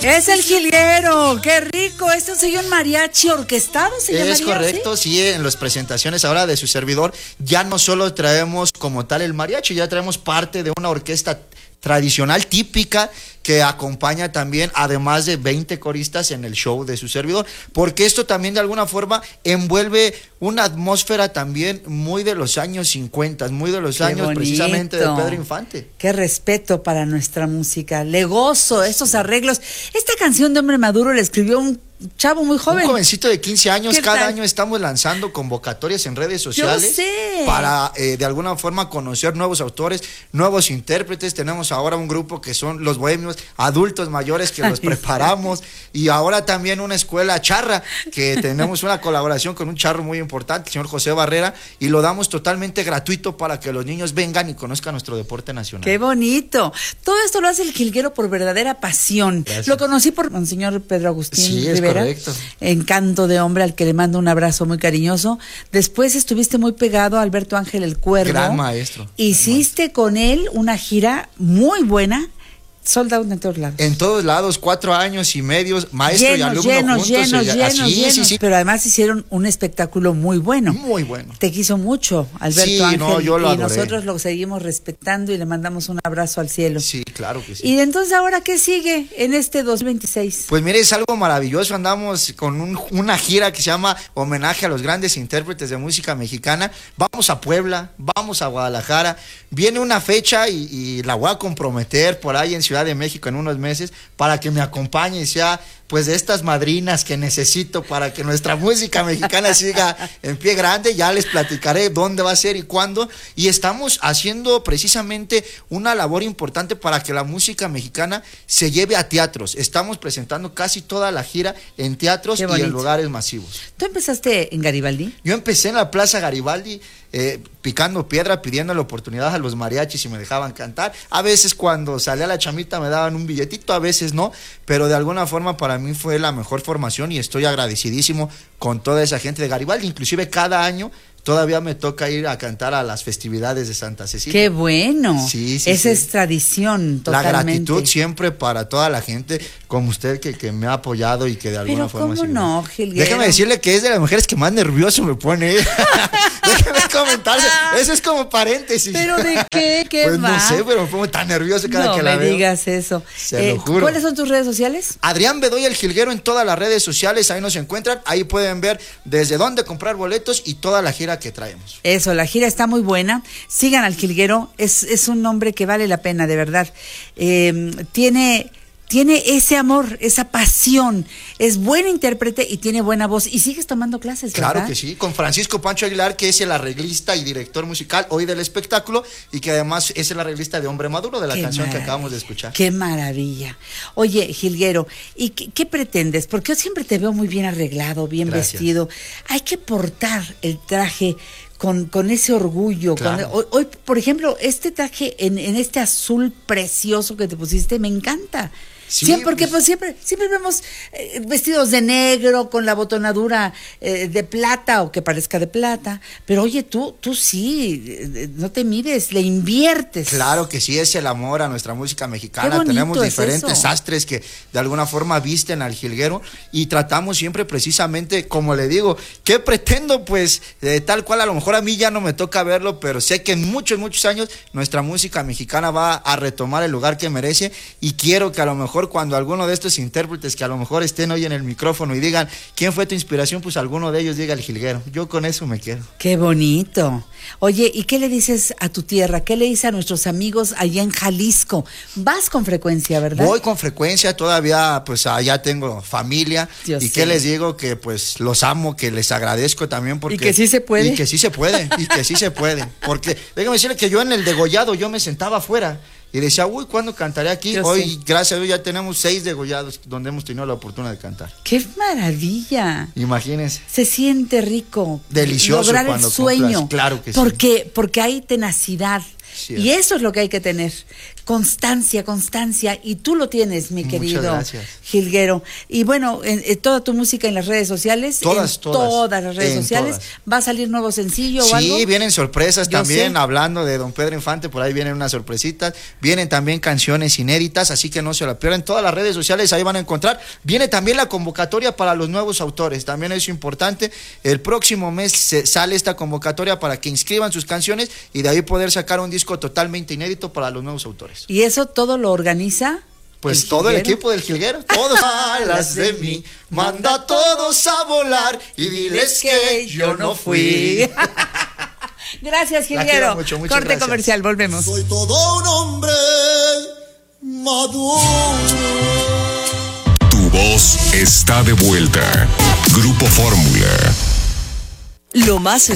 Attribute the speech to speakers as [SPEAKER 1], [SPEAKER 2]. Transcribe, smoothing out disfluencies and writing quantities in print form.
[SPEAKER 1] Es el jilguero, qué rico. Esto se llama un mariachi orquestado, ¿se llamaría?
[SPEAKER 2] Es correcto, ¿sí? En las presentaciones ahora de su servidor ya no solo traemos como tal el mariachi, ya traemos parte de una orquesta tradicional, típica, que acompaña también, además de 20 coristas en el show de su servidor, porque esto también de alguna forma envuelve una atmósfera también muy de los años 50, muy de los años bonito. Precisamente de Pedro Infante.
[SPEAKER 1] Qué respeto para nuestra música, le gozo estos arreglos. Esta canción de Hombre Maduro la escribió un chavo muy joven.
[SPEAKER 2] Un jovencito de 15 años. Cada año estamos lanzando convocatorias en redes sociales.
[SPEAKER 1] Yo sé.
[SPEAKER 2] Para de alguna forma conocer nuevos autores, nuevos intérpretes. Tenemos ahora un grupo que son los bohemios, adultos mayores que los preparamos. Y ahora también una escuela charra, que tenemos una colaboración con un charro muy importante, el señor José Barrera, y lo damos totalmente gratuito para que los niños vengan y conozcan nuestro deporte nacional.
[SPEAKER 1] ¡Qué bonito! Todo esto lo hace el jilguero por verdadera pasión. Gracias. Lo conocí por Monseñor Pedro Agustín Rivera.
[SPEAKER 2] Correcto.
[SPEAKER 1] Encanto de hombre, al que le mando un abrazo muy cariñoso. Después estuviste muy pegado a Alberto Ángel el Cuervo.
[SPEAKER 2] Gran maestro.
[SPEAKER 1] Hiciste con él una gira muy buena. Sold out en todos lados.
[SPEAKER 2] En todos lados, 4 años y medio, maestro y alumno juntos.
[SPEAKER 1] Llenos. Pero además hicieron un espectáculo muy bueno.
[SPEAKER 2] Muy bueno.
[SPEAKER 1] Te quiso mucho Alberto Ángel.
[SPEAKER 2] No, yo lo adoré.
[SPEAKER 1] Nosotros lo seguimos respetando y le mandamos un abrazo al cielo.
[SPEAKER 2] Sí, claro que sí.
[SPEAKER 1] Y entonces, ¿ahora qué sigue en este 2026?
[SPEAKER 2] Pues mire, es algo maravilloso. Andamos con una gira que se llama Homenaje a los grandes intérpretes de música mexicana. Vamos a Puebla, vamos a Guadalajara. Viene una fecha y la voy a comprometer por ahí en Ciudad de México en unos meses, para que me acompañe y sea pues de estas madrinas que necesito para que nuestra música mexicana siga en pie grande. Ya les platicaré dónde va a ser y cuándo, y estamos haciendo precisamente una labor importante para que la música mexicana se lleve a teatros. Estamos presentando casi toda la gira en teatros y en lugares masivos.
[SPEAKER 1] ¿Tú empezaste en Garibaldi?
[SPEAKER 2] Yo empecé en la Plaza Garibaldi, picando piedra, pidiendo la oportunidad a los mariachis y me dejaban cantar. A veces cuando salía la chamita me daban un billetito, a veces no, pero de alguna forma para mí fue la mejor formación y estoy agradecidísimo con toda esa gente de Garibaldi. Inclusive cada año todavía me toca ir a cantar a las festividades de Santa Cecilia.
[SPEAKER 1] ¡Qué bueno!
[SPEAKER 2] Sí,
[SPEAKER 1] esa es tradición, totalmente.
[SPEAKER 2] La gratitud siempre para toda la gente como usted que me ha apoyado y que de alguna forma...
[SPEAKER 1] Pero ¿cómo no, jilguero?
[SPEAKER 2] Déjame decirle que es de las mujeres que más nervioso me pone. Déjame comentarle. Eso es como paréntesis.
[SPEAKER 1] ¿Pero de qué? ¿Qué
[SPEAKER 2] pues
[SPEAKER 1] va?
[SPEAKER 2] No sé, pero me pongo tan nervioso cada que la veo.
[SPEAKER 1] No me digas eso.
[SPEAKER 2] Se lo juro.
[SPEAKER 1] ¿Cuáles son tus redes sociales?
[SPEAKER 2] Adrián Bedoya el Jilguero en todas las redes sociales, ahí nos encuentran, ahí pueden ver desde dónde comprar boletos y toda la gira que traemos.
[SPEAKER 1] Eso, la gira está muy buena. Sigan al jilguero, es un nombre que vale la pena, de verdad. Tiene ese amor, esa pasión, es buen intérprete y tiene buena voz. Y sigues tomando clases, ¿verdad?
[SPEAKER 2] Claro que sí, con Francisco Pancho Aguilar, que es el arreglista y director musical hoy del espectáculo, y que además es el arreglista de Hombre Maduro, de la canción que acabamos de escuchar.
[SPEAKER 1] ¡Qué maravilla! Oye, jilguero, ¿y qué pretendes? Porque yo siempre te veo muy bien arreglado, bien vestido. Hay que portar el traje con ese orgullo.
[SPEAKER 2] Claro.
[SPEAKER 1] Hoy, por ejemplo, este traje en este azul precioso que te pusiste, me encanta. Sí, porque pues siempre vemos vestidos de negro con la botonadura de plata o que parezca de plata, pero oye, tú sí, no te mides, le inviertes.
[SPEAKER 2] Claro que sí, es el amor a nuestra música mexicana. Tenemos diferentes sastres que de alguna forma visten al jilguero y tratamos siempre precisamente, como le digo, ¿qué pretendo? Pues tal cual, a lo mejor a mí ya no me toca verlo, pero sé que en muchos años nuestra música mexicana va a retomar el lugar que merece, y quiero que a lo mejor cuando alguno de estos intérpretes que a lo mejor estén hoy en el micrófono y digan ¿quién fue tu inspiración? Pues alguno de ellos diga el jilguero. Yo con eso me quedo.
[SPEAKER 1] ¡Qué bonito! Oye, ¿y qué le dices a tu tierra? ¿Qué le dices a nuestros amigos allá en Jalisco? Vas con frecuencia, ¿verdad?
[SPEAKER 2] Voy con frecuencia, todavía pues allá tengo familia. Yo y qué les digo, que pues los amo, que les agradezco también porque...
[SPEAKER 1] Y que sí se puede.
[SPEAKER 2] Y que sí se puede, porque déjame decirle que yo en el degollado yo me sentaba afuera y decía, uy, ¿cuándo cantaré aquí? Hoy, gracias a Dios, ya tenemos 6 degollados donde hemos tenido la oportunidad de cantar.
[SPEAKER 1] ¡Qué maravilla!
[SPEAKER 2] Imagínense.
[SPEAKER 1] Se siente rico.
[SPEAKER 2] Delicioso
[SPEAKER 1] lograr
[SPEAKER 2] cuando
[SPEAKER 1] el sueño.
[SPEAKER 2] Claro que
[SPEAKER 1] sí. Porque hay tenacidad. Sí, y eso es lo que hay que tener. constancia, y tú lo tienes, mi querido Jilguero. Y bueno, toda tu música en las redes sociales,
[SPEAKER 2] todas
[SPEAKER 1] las redes sociales, ¿va a salir nuevo sencillo o algo?
[SPEAKER 2] Sí, vienen sorpresas también, hablando de Don Pedro Infante, por ahí vienen unas sorpresitas, vienen también canciones inéditas, así que no se la pierdan. Todas las redes sociales ahí van a encontrar. Viene también la convocatoria para los nuevos autores, también es importante. El próximo mes sale esta convocatoria para que inscriban sus canciones y de ahí poder sacar un disco totalmente inédito para los nuevos autores.
[SPEAKER 1] ¿Y eso todo lo organiza?
[SPEAKER 2] Pues todo el equipo del Jilguero. Todos alas de mí, manda a todos a volar y diles que yo no fui.
[SPEAKER 1] Gracias, Jilguero. Corte
[SPEAKER 2] gracias.
[SPEAKER 1] Comercial, volvemos.
[SPEAKER 3] Soy todo un hombre maduro.
[SPEAKER 4] Tu voz está de vuelta. Grupo Fórmula.
[SPEAKER 5] Lo más